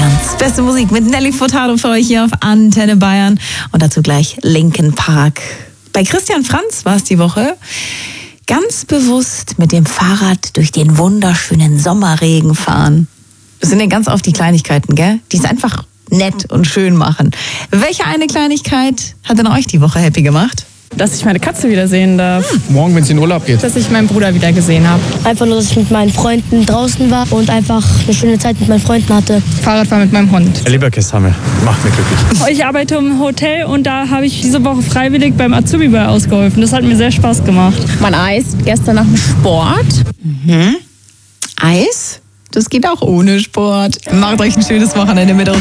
Bayerns beste Musik mit Nelly Furtado für euch hier auf Antenne Bayern und dazu gleich Linkin Park. Bei Christian Franz war es die Woche. Ganz bewusst mit dem Fahrrad durch den wunderschönen Sommerregen fahren. Das sind ja ganz oft die Kleinigkeiten, gell? Die es einfach nett und schön machen. Welche eine Kleinigkeit hat denn euch die Woche happy gemacht? Dass ich meine Katze wiedersehen darf. Morgen, wenn es in den Urlaub geht. Dass ich meinen Bruder wieder gesehen habe. Einfach nur, dass ich mit meinen Freunden draußen war und einfach eine schöne Zeit mit meinen Freunden hatte. Fahrradfahren mit meinem Hund. Leberkäshammel. Macht mich glücklich. Ich arbeite im Hotel und da habe ich diese Woche freiwillig beim Azubi-Ball ausgeholfen. Das hat mir sehr Spaß gemacht. Mein Eis gestern nach dem Sport. Eis? Das geht auch ohne Sport. Macht euch ein schönes Wochenende mit uns.